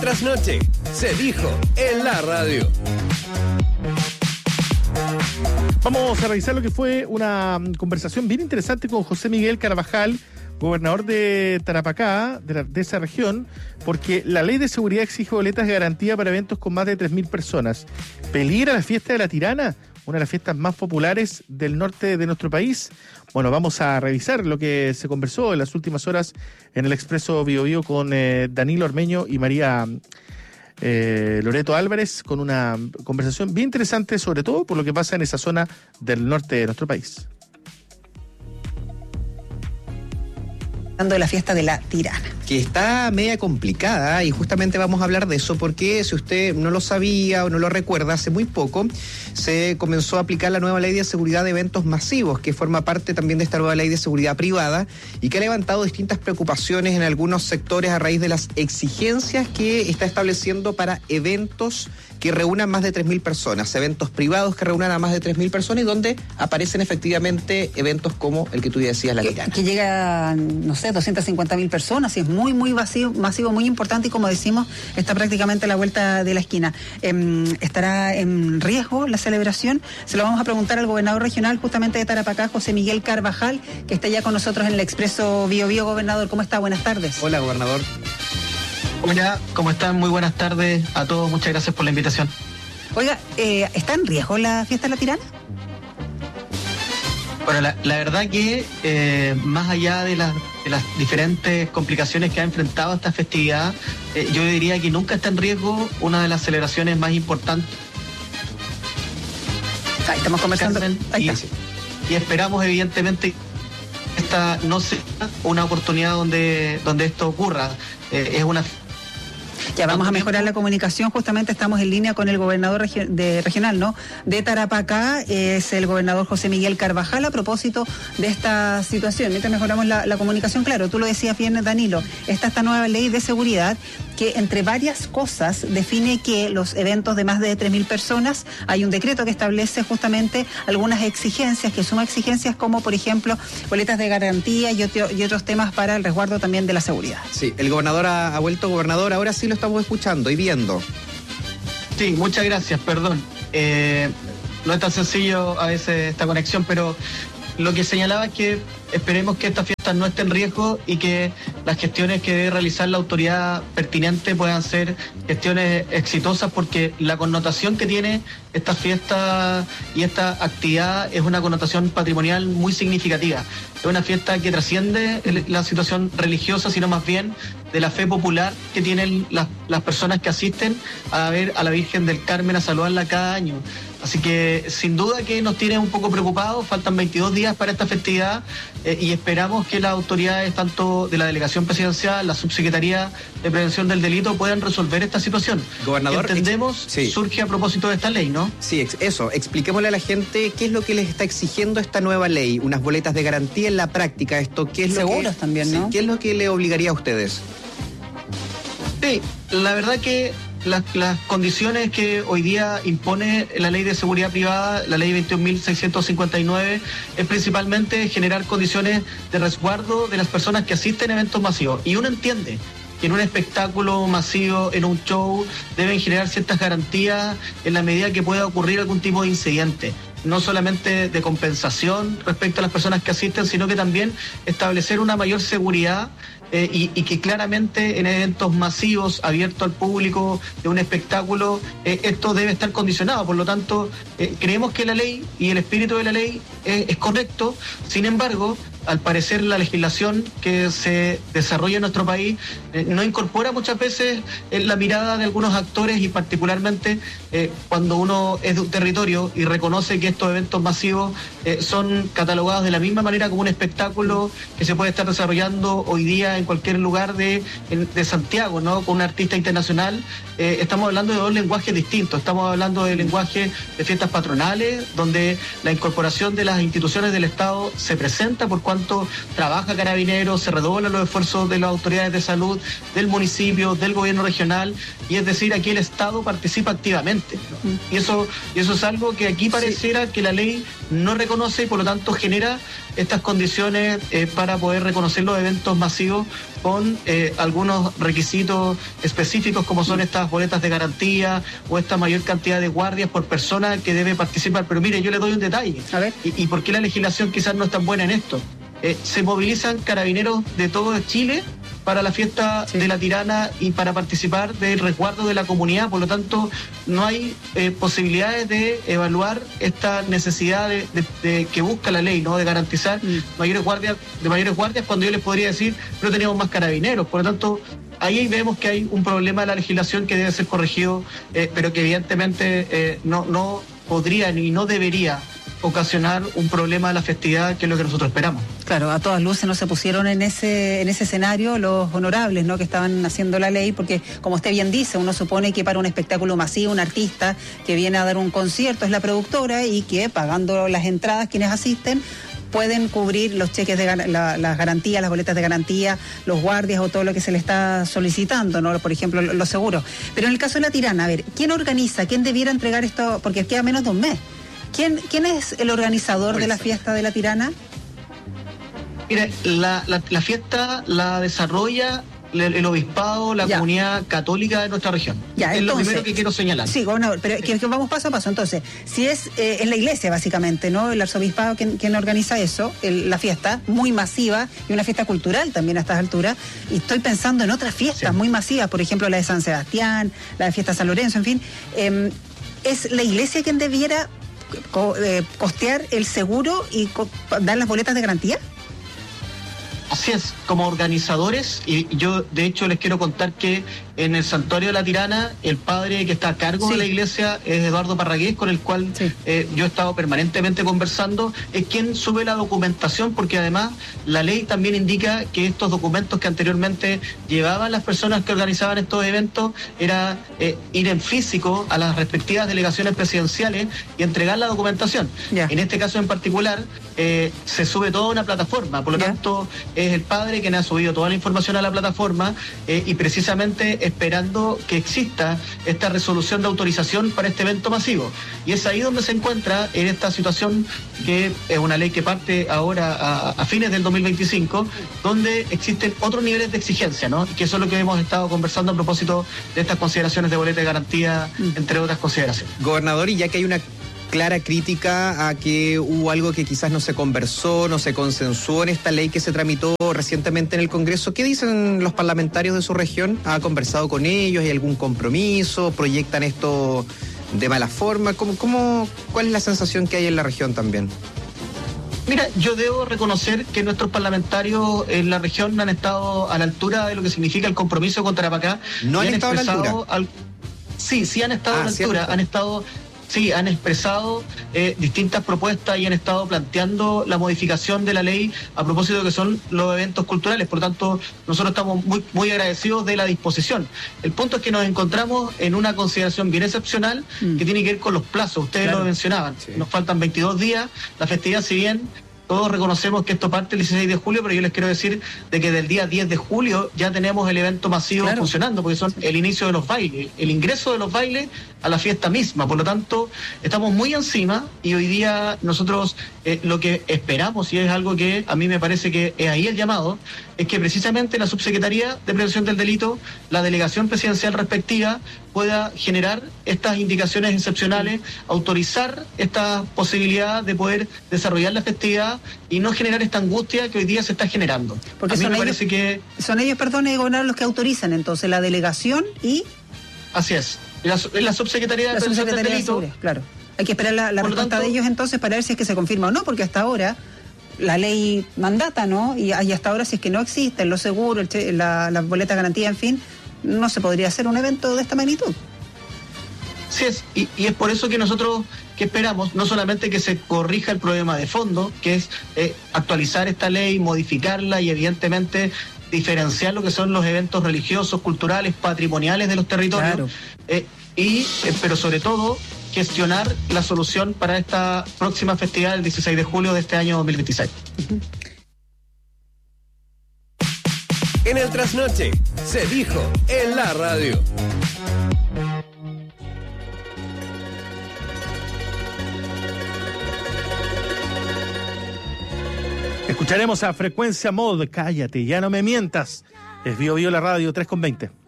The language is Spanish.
Trasnoche, se dijo en la radio. Vamos a revisar lo que fue una conversación bien interesante con José Miguel Carvajal, gobernador de Tarapacá, de esa región, porque la ley de seguridad exige boletas de garantía para eventos con más de 3.000 personas. ¿Peligra la fiesta de la Tirana? Una de las fiestas más populares del norte de nuestro país. Bueno, vamos a revisar lo que se conversó en las últimas horas en el Expreso Bio Bio con Danilo Ormeño y María Loreto Álvarez, con una conversación bien interesante, sobre todo por lo que pasa en esa zona del norte de nuestro país. De la fiesta de la Tirana, que está media complicada, y justamente vamos a hablar de eso porque si usted no lo sabía o no lo recuerda, hace muy poco se comenzó a aplicar la nueva ley de seguridad de eventos masivos, que forma parte también de esta nueva ley de seguridad privada y que ha levantado distintas preocupaciones en algunos sectores a raíz de las exigencias que está estableciendo para eventos que reúnan más de 3.000 personas, eventos privados que reúnan a más de 3.000 personas y donde aparecen efectivamente eventos como el que tú decías, la Tirana. Que llega, no sé, 250.000 personas, y es muy masivo, muy importante, y como decimos, está prácticamente a la vuelta de la esquina. ¿Estará en riesgo la celebración? Se lo vamos a preguntar al gobernador regional justamente de Tarapacá, José Miguel Carvajal, que está ya con nosotros en el Expreso Bio Bio. Gobernador, ¿cómo está? Buenas tardes. Hola, gobernador. Hola, ¿cómo están? Muy buenas tardes a todos, muchas gracias por la invitación. Oiga, ¿está en riesgo la fiesta de la Tirana? Bueno, la verdad que más allá de las diferentes complicaciones que ha enfrentado esta festividad, yo diría que nunca está en riesgo una de las celebraciones más importantes. Ahí estamos conversando. Y esperamos evidentemente que esta no sea una oportunidad donde esto ocurra. Es una... Ya vamos a mejorar la comunicación, justamente estamos en línea con el gobernador regional, ¿no?, de Tarapacá, es el gobernador José Miguel Carvajal, a propósito de esta situación. Mientras mejoramos la comunicación, claro, tú lo decías bien, Danilo, esta nueva ley de seguridad que, entre varias cosas, define que los eventos de más de 3.000 personas, hay un decreto que establece justamente algunas exigencias, que suma exigencias como, por ejemplo, boletas de garantía y otros temas para el resguardo también de la seguridad. Sí, el gobernador ha vuelto gobernador, ahora sí lo estamos escuchando y viendo. Sí, muchas gracias, perdón. No es tan sencillo a veces esta conexión, pero lo que señalaba es que esperemos que esta fiesta no esté en riesgo y que las gestiones que debe realizar la autoridad pertinente puedan ser gestiones exitosas, porque la connotación que tiene esta fiesta y esta actividad es una connotación patrimonial muy significativa. Es una fiesta que trasciende la situación religiosa, sino más bien de la fe popular que tienen las personas que asisten a ver a la Virgen del Carmen, a saludarla cada año. Así que sin duda que nos tiene un poco preocupados, faltan 22 días para esta festividad y esperamos que las autoridades, tanto de la Delegación Presidencial, la Subsecretaría de Prevención del Delito, puedan resolver esta situación. Gobernador, que entendemos sí, surge a propósito de esta ley, ¿no? Sí, eso, expliquémosle a la gente qué es lo que les está exigiendo esta nueva ley, unas boletas de garantía en la práctica, esto, qué es seguros lo que, también, ¿no? Sí, ¿qué es lo que le obligaría a ustedes? Sí, la verdad que las condiciones que hoy día impone la ley de seguridad privada, la ley 21.659, es principalmente generar condiciones de resguardo de las personas que asisten a eventos masivos. Y uno entiende que en un espectáculo masivo, en un show, deben generar ciertas garantías en la medida que pueda ocurrir algún tipo de incidente. No solamente de compensación respecto a las personas que asisten, sino que también establecer una mayor seguridad y que claramente en eventos masivos, abiertos al público, de un espectáculo, esto debe estar condicionado. Por lo tanto, creemos que la ley y el espíritu de la ley es correcto. Sin embargo, al parecer la legislación que se desarrolla en nuestro país no incorpora muchas veces la mirada de algunos actores, y particularmente cuando uno es de un territorio y reconoce que estos eventos masivos son catalogados de la misma manera como un espectáculo que se puede estar desarrollando hoy día en cualquier lugar de Santiago, ¿no?, con un artista internacional. Estamos hablando de dos lenguajes distintos. Estamos hablando del lenguaje de fiestas patronales, donde la incorporación de las instituciones del Estado se presenta por cuanto trabaja Carabineros, se redoblan los esfuerzos de las autoridades de salud, del municipio, del gobierno regional, y es decir, aquí el Estado participa activamente. Y eso es algo que aquí pareciera que la ley no reconoce y por lo tanto genera estas condiciones para poder reconocer los eventos masivos con algunos requisitos específicos como son estas boletas de garantía o esta mayor cantidad de guardias por persona que debe participar. Pero mire, yo le doy un detalle. A ver. ¿Y por qué la legislación quizás no es tan buena en esto? Se movilizan carabineros de todo Chile para la fiesta de la Tirana y para participar del resguardo de la comunidad, por lo tanto no hay posibilidades de evaluar esta necesidad de que busca la ley, ¿no? De garantizar mayores guardias cuando yo les podría decir no teníamos más carabineros, por lo tanto ahí vemos que hay un problema de la legislación que debe ser corregido, pero que evidentemente no podría y no debería ocasionar un problema a la festividad, que es lo que nosotros esperamos. Claro, a todas luces no se pusieron en ese escenario los honorables, ¿no?, que estaban haciendo la ley, porque como usted bien dice, uno supone que para un espectáculo masivo, un artista que viene a dar un concierto es la productora y que pagando las entradas quienes asisten pueden cubrir los cheques de las garantías, las boletas de garantía, los guardias o todo lo que se le está solicitando, ¿no? Por ejemplo, los seguros. Pero en el caso de la Tirana, a ver, ¿quién organiza? ¿Quién debiera entregar esto? Porque queda menos de un mes. ¿Quién es el organizador de la fiesta de la Tirana? Mire, la fiesta la desarrolla el obispado, la comunidad católica de nuestra región. Ya, es entonces, lo primero que quiero señalar. Sí, gobernador, pero que vamos paso a paso. Entonces, si es en la iglesia, básicamente, ¿no? El arzobispado quien organiza eso, la fiesta, muy masiva, y una fiesta cultural también a estas alturas, y estoy pensando en otras fiestas muy masivas, por ejemplo, la de San Sebastián, la de Fiesta San Lorenzo, en fin. ¿Es la iglesia quien debiera costear el seguro y dar las boletas de garantía? Así es, como organizadores, y yo de hecho les quiero contar que en el Santuario de la Tirana, el padre que está a cargo de la iglesia es Eduardo Parragués, con el cual yo he estado permanentemente conversando, es quien sube la documentación, porque además la ley también indica que estos documentos que anteriormente llevaban las personas que organizaban estos eventos era ir en físico a las respectivas delegaciones presidenciales y entregar la documentación. En este caso en particular, se sube toda una plataforma, por lo tanto es el padre quien ha subido toda la información a la plataforma y precisamente esperando que exista esta resolución de autorización para este evento masivo. Y es ahí donde se encuentra en esta situación, que es una ley que parte ahora a fines del 2025, donde existen otros niveles de exigencia, ¿no? Que eso es lo que hemos estado conversando a propósito de estas consideraciones de boleta de garantía, entre otras consideraciones. Gobernador, y ya que hay una clara crítica a que hubo algo que quizás no se conversó, no se consensuó en esta ley que se tramitó recientemente en el Congreso, ¿qué dicen los parlamentarios de su región? ¿Ha conversado con ellos? ¿Hay algún compromiso? ¿Proyectan esto de mala forma? ¿Cuál es la sensación que hay en la región también? Mira, yo debo reconocer que nuestros parlamentarios en la región han estado a la altura de lo que significa el compromiso con Tarapacá. ¿No han estado a la altura? Sí han estado a la altura, han expresado distintas propuestas y han estado planteando la modificación de la ley a propósito de que son los eventos culturales. Por lo tanto, nosotros estamos muy agradecidos de la disposición. El punto es que nos encontramos en una consideración bien excepcional que tiene que ver con los plazos. Ustedes lo mencionaban. Nos faltan 22 días. La festividad, si bien todos reconocemos que esto parte el 16 de julio, pero yo les quiero decir de que del día 10 de julio ya tenemos el evento masivo funcionando, porque son el inicio de los bailes, el ingreso de los bailes a la fiesta misma. Por lo tanto, estamos muy encima y hoy día nosotros lo que esperamos, y es algo que a mí me parece que es ahí el llamado, es que precisamente la Subsecretaría de Prevención del Delito, la delegación presidencial respectiva, pueda generar estas indicaciones excepcionales, autorizar esta posibilidad de poder desarrollar la festividad y no generar esta angustia que hoy día se está generando. Porque a mí me parece que son ellos, gobernador, los que autorizan entonces la delegación y... Así es, la Subsecretaría de Prevención del Delito. Claro, hay que esperar la respuesta de ellos entonces para ver si es que se confirma o no, porque hasta ahora la ley mandata, ¿no? Y hasta ahora, si es que no existen los seguros, la boleta de garantía, en fin, no se podría hacer un evento de esta magnitud. Sí es, y es por eso que nosotros que esperamos no solamente que se corrija el problema de fondo, que es actualizar esta ley, modificarla y evidentemente diferenciar lo que son los eventos religiosos, culturales, patrimoniales de los territorios, pero sobre todo gestionar la solución para esta próxima festividad del 16 de julio de este año 2026. En el Trasnoche, se dijo en la radio. Escucharemos a Frecuencia Mod, Cállate, ya no me mientas. Es Bio Bio la radio 3:20.